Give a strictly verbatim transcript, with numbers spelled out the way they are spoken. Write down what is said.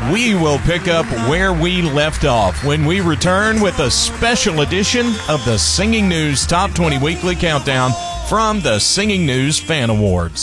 We will pick up where we left off when we return with a special edition of the Singing News Top twenty Weekly Countdown from the Singing News Fan Awards.